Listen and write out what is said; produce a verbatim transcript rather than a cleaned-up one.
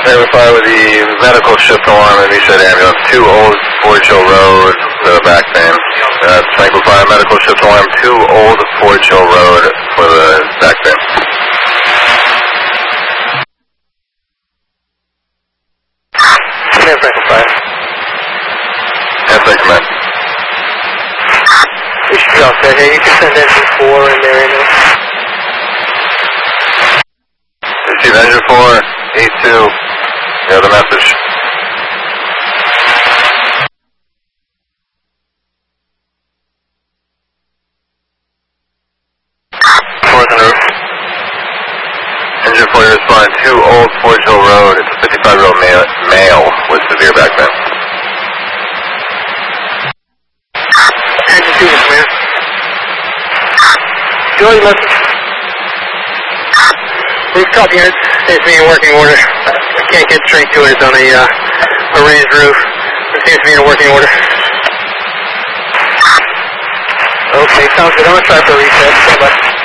Verify with the medical shift alarm and he said ambulance. two Old Forge Hill Road for the back pain. That's Franklin Fire medical shift alarm. two Old Forge Hill Road for the back pain. Yeah, Franklin Fire. Yeah, thank you, man. We should be all set here. You can send engine four in there right now. Receive engine four, eight two. You have the message. Fourth en route. Engine four, you respond to Old Forge Hill Road. It's a fifty-five-year-old male, male with severe back pain. Engine two, man. Joey, message. Rooftop units, seems to be in working order. I can't get straight to it, it's on a, uh, a raised roof. It seems to be in working order. Okay, sounds good. I'm going to try for a reset. Stand by.